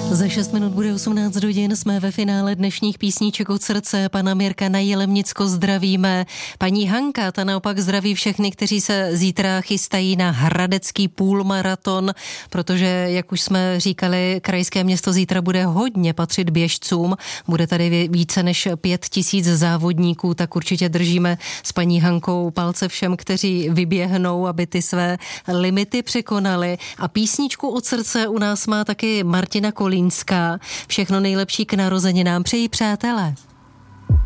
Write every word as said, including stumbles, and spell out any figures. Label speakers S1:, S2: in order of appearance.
S1: Za šest minut bude osmnáct hodin, jsme ve finále dnešních písniček od srdce. Pana Mirka na Jelemnicko zdravíme. Paní Hanka, ta naopak zdraví všechny, kteří se zítra chystají na hradecký půlmaraton, protože, jak už jsme říkali, krajské město zítra bude hodně patřit běžcům. Bude tady více než pět tisíc závodníků, tak určitě držíme s paní Hankou palce všem, kteří vyběhnou, aby ty své limity překonali. A písničku od srdce u nás má taky Martina Kolínská. Všechno nejlepší k narozeninám přeji, přátelé.